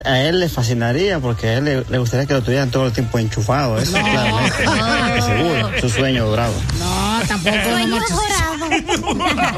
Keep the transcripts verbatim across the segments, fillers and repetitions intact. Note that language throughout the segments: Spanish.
A él le fascinaría porque a él le, le gustaría que lo tuvieran todo el tiempo enchufado. Eso, no, claramente. No. Seguro, su sueño dorado. No, tampoco. Sueño dorado.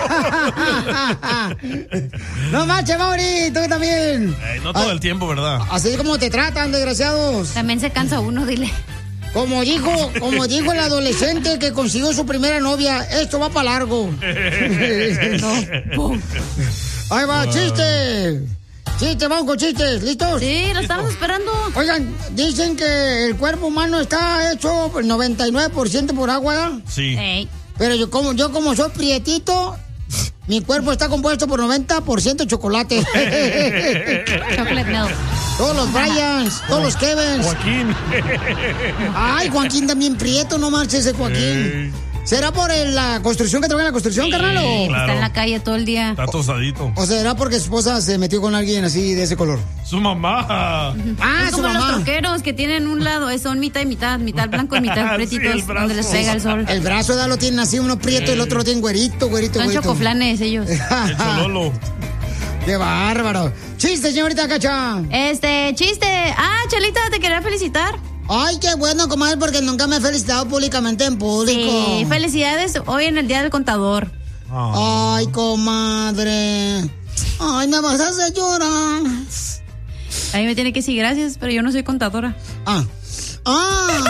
No manches, Mauri, tú también. Eh, no todo el tiempo, ¿verdad? Así como te tratan, desgraciados. También se cansa uno, dile. Como dijo, como dijo el adolescente que consiguió su primera novia, esto va para largo. No. Ahí va, wow. Chiste. Chiste, vamos con chistes, ¿listos? Sí, lo estamos esperando. Oigan, dicen que el cuerpo humano está hecho noventa y nueve por ciento por agua. Sí. Hey. Pero yo como, yo como soy prietito, mi cuerpo está compuesto por noventa por ciento chocolate. Chocolate milk. Todos los Bryans, todos los Kevins. Joaquín. Ay, Joaquín también prieto, no marches ese Joaquín. Hey. ¿Será por el, la construcción que trabaja en la construcción, sí, carnal? O... Claro. Está en la calle todo el día. Está tosadito. O será porque su esposa se metió con alguien así de ese color. Su mamá. Ah, es su como mamá. Los troqueros que tienen un lado, son mitad y mitad, mitad blanco y mitad pretitos, sí, donde les pega el sol. El brazo de lo tienen así, uno prieto, y el otro lo tienen güerito, güerito, son güerito. Son chocoflanes ellos. El chololo. ¡Qué bárbaro! ¡Chiste, señorita Cacha! Este, chiste. Ah, Chelita, te quería felicitar. Ay, qué bueno, comadre, porque nunca me he felicitado públicamente en público. Sí, felicidades hoy en el Día del Contador. Oh. Ay, comadre. Ay, me vas a hacer llorar. A mí me tiene que decir gracias, pero yo no soy contadora. Ah. Ah.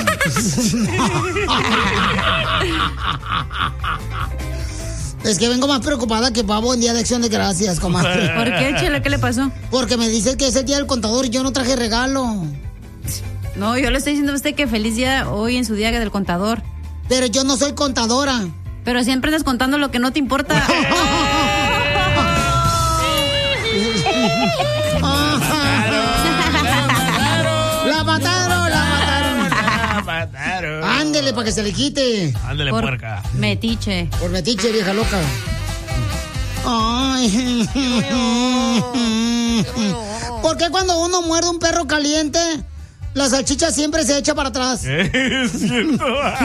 Es que vengo más preocupada que pavo en Día de Acción de Gracias, comadre. ¿Por qué, Chela? ¿Qué le pasó? Porque me dice que es el Día del Contador y yo no traje regalo. No, yo le estoy diciendo a usted que feliz día hoy en su Día del Contador. Pero yo no soy contadora. Pero siempre estás contando lo que no te importa. ¡La mataron! ¡La mataron! ¡La mataron! Ándele para que se le quite. Ándele, por puerca. Metiche. Por metiche, vieja loca. Ay. ¿Por qué cuando uno muerde un perro caliente, la salchicha siempre se echa para atrás? Es cierto.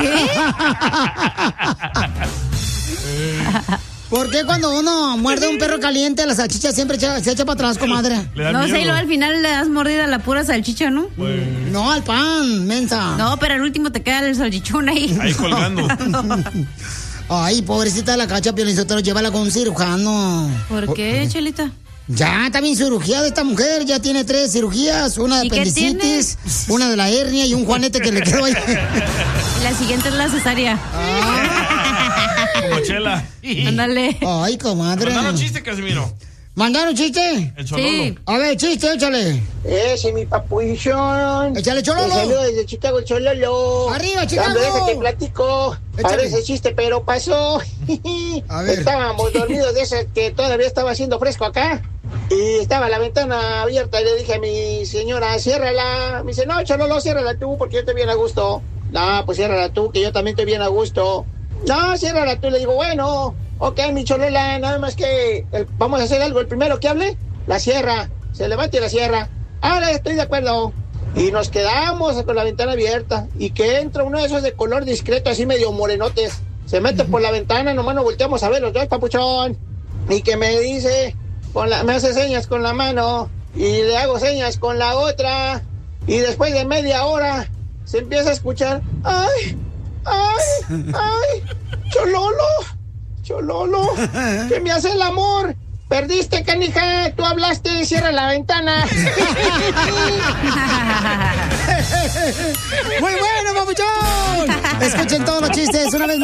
¿Por qué cuando uno muerde un perro caliente, la salchicha siempre echa, se echa para atrás, comadre? No sé, y luego al final le das mordida a la pura salchicha, ¿no? Pues... No, al pan, mensa. No, pero al último te queda el salchichón ahí. Ahí colgando. Ay, pobrecita de la Cacha, Piolinsotero, llévala con un cirujano. ¿Por qué, Chelita? Ya está bien cirugiada esta mujer, ya tiene tres cirugías, una de apendicitis, una de la hernia y un juanete que le quedó ahí. La siguiente es la cesárea. Ah, como Chela. Ándale. Ay, comadre. ¿Mandaron chiste, Casimiro? ¿Mandaron chiste? El chololo. Sí. A ver, chiste, échale. Ese, mi papuchón. Échale, chololo. Te saludo desde Chicago, el chololo. Arriba, Chicago. Dame, déjate platico. Échale. Parece chiste, pero pasó. A ver. Estábamos dormidos de ese que todavía estaba haciendo fresco acá. Y estaba la ventana abierta y le dije a mi señora, ciérrala. Me dice, no, chololo, ciérrala tú porque yo estoy bien a gusto. No, pues ciérrala tú, que yo también estoy bien a gusto. No, ciérrala tú. Le digo, bueno, ok, mi cholola, nada más que el, vamos a hacer algo. El primero que hable, la cierra. Se levanta y la cierra. Ahora estoy de acuerdo. Y nos quedamos con la ventana abierta. Y que entra uno de esos de color discreto, así medio morenotes. Se mete por la ventana, nomás nos volteamos a ver los dos, papuchón. Y que me dice, con la, me hace señas con la mano. Y le hago señas con la otra. Y después de media hora, se empieza a escuchar, ¡ay! ¡Ay! ¡Ay! ¡Chololo! ¡Chololo! ¡Que me hace el amor! ¡Perdiste, canija! ¡Tú hablaste! ¡Cierra la ventana! ¡Muy bueno, papuchón! Escuchen todos los chistes una vez más.